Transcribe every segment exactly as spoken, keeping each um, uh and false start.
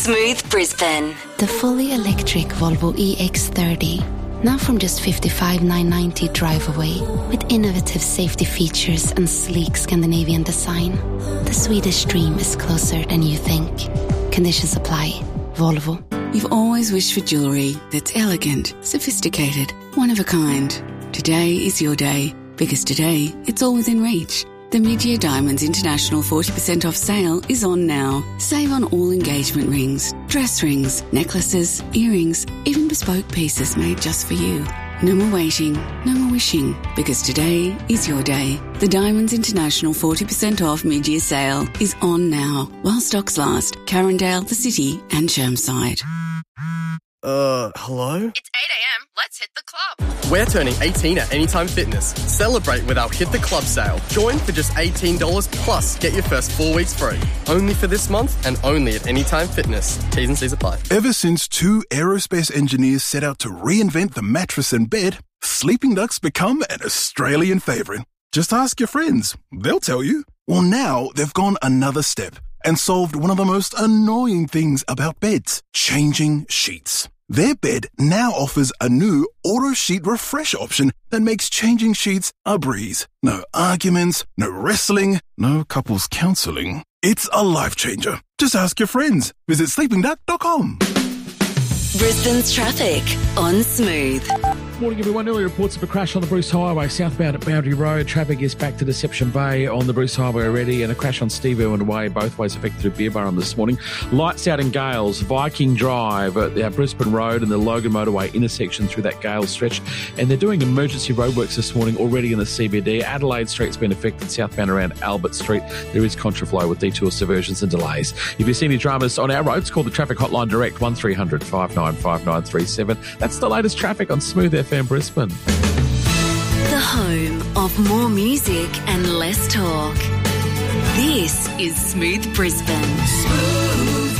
Smooth Brisbane. The fully electric Volvo E X thirty. Now from just fifty-five thousand nine hundred ninety drive away, with innovative safety features and sleek Scandinavian design. The Swedish dream is closer than you think. Conditions apply. Volvo. You've always wished for jewellery that's elegant, sophisticated, one of a kind. Today is your day, because today it's all within reach. The Mid-Year Diamonds International forty percent off sale is on now. Save on all engagement rings, dress rings, necklaces, earrings, even bespoke pieces made just for you. No more waiting, no more wishing, because today is your day. The Diamonds International forty percent off mid-year sale is on now, while stocks last. Carindale, the City and Chermside. Uh, hello? It's eight a.m. Let's hit the club. We're turning eighteen at Anytime Fitness. Celebrate with our Hit the Club sale. Join for just eighteen dollars plus get your first four weeks free. Only for this month and only at Anytime Fitness. T's and C's apply. Ever since two aerospace engineers set out to reinvent the mattress and bed, Sleeping Duck's become an Australian favourite. Just ask your friends. They'll tell you. Well, now they've gone another step and solved one of the most annoying things about beds, changing sheets. Their bed now offers a new auto sheet refresh option that makes changing sheets a breeze. No arguments, no wrestling, no couples counselling. It's a life changer. Just ask your friends. Visit sleeping duck dot com. Brisbane's traffic on Smooth. Morning, everyone. Early reports of a crash on the Bruce Highway, southbound at Boundary Road. Traffic is back to Deception Bay on the Bruce Highway already, and a crash on Steve Irwin Way, both ways affected at Beerburrum this morning. Lights out in Gales, Viking Drive at the Brisbane Road and the Logan Motorway intersection through that Gales stretch. And they're doing emergency roadworks this morning already in the C B D. Adelaide Street's been affected, southbound around Albert Street. There is contraflow with detour diversions and delays. If you see any dramas on our roads, call the traffic hotline direct, one three hundred five nine five nine three seven. That's the latest traffic on Smooth F M Brisbane. The home of more music and less talk. This is Smooth Brisbane. Smooth.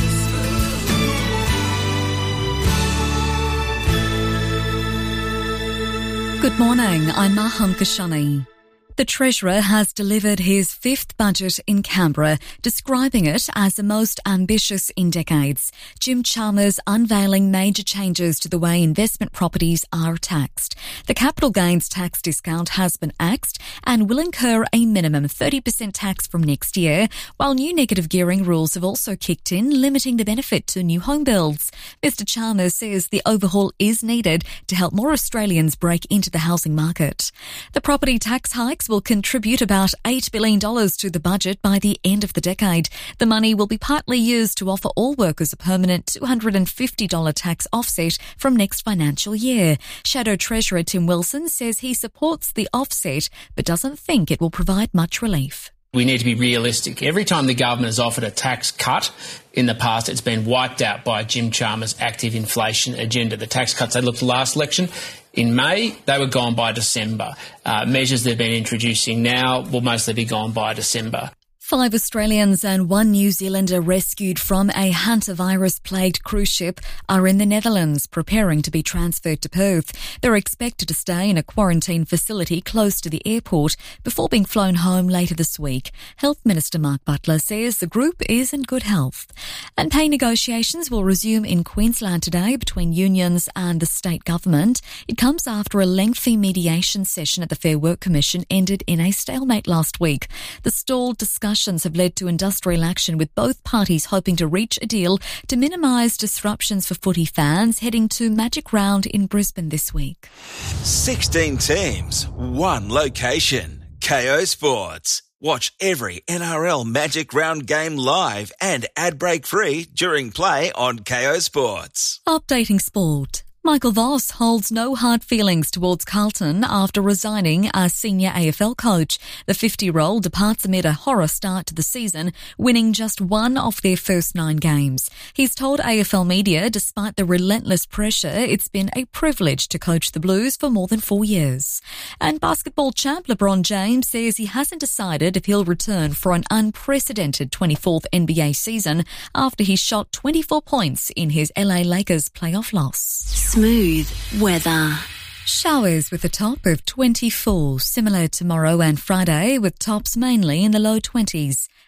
Good morning, I'm Maham Kashani. The Treasurer has delivered his fifth budget in Canberra, describing it as the most ambitious in decades. Jim Chalmers unveiling major changes to the way investment properties are taxed. The capital gains tax discount has been axed and will incur a minimum thirty percent tax from next year, while new negative gearing rules have also kicked in, limiting the benefit to new home builds. Mister Chalmers says the overhaul is needed to help more Australians break into the housing market. The property tax hikes will contribute about eight billion dollars to the budget by the end of the decade. The money will be partly used to offer all workers a permanent two hundred fifty dollars tax offset from next financial year. Shadow Treasurer Tim Wilson says he supports the offset but doesn't think it will provide much relief. We need to be realistic. Every time the government has offered a tax cut in the past, it's been wiped out by Jim Chalmers' active inflation agenda. The tax cuts they looked last election in May, they were gone by December. Uh, measures they've been introducing now will mostly be gone by December. Five Australians and one New Zealander rescued from a hantavirus-plagued cruise ship are in the Netherlands, preparing to be transferred to Perth. They're expected to stay in a quarantine facility close to the airport before being flown home later this week. Health Minister Mark Butler says the group is in good health. And pay negotiations will resume in Queensland today between unions and the state government. It comes after a lengthy mediation session at the Fair Work Commission ended in a stalemate last week. The stalled discussion have led to industrial action, with both parties hoping to reach a deal to minimise disruptions for footy fans heading to Magic Round in Brisbane this week. sixteen teams, one location. K O Sports. Watch every N R L Magic Round game live and ad break free during play on K O Sports. Updating sport. Michael Voss holds no hard feelings towards Carlton after resigning as senior A F L coach. The fifty-year-old departs amid a horror start to the season, winning just one of their first nine games. He's told A F L media, despite the relentless pressure, it's been a privilege to coach the Blues for more than four years. And basketball champ LeBron James says he hasn't decided if he'll return for an unprecedented twenty-fourth N B A season after he shot twenty-four points in his L A Lakers playoff loss. Smooth weather. Showers with a top of twenty-four, similar tomorrow and Friday with tops mainly in the low twenties.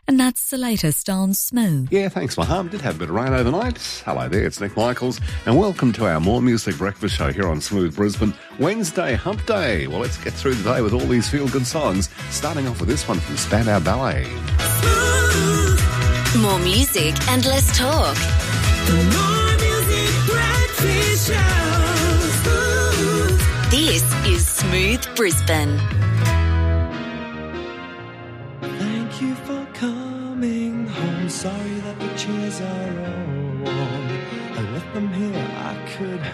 And that's the latest on Smooth. Yeah, thanks, Maham. Did have a bit of rain overnight. Hello there, it's Nick Michaels, and welcome to our More Music Breakfast Show here on Smooth Brisbane. Wednesday, Hump Day. Well, let's get through the day with all these feel-good songs, starting off with this one from Spandau Ballet. More music and less talk. The More Music Breakfast Show. This is Smooth Brisbane. Thank you for coming home. Sorry that the chairs are all warm. I left them here. I could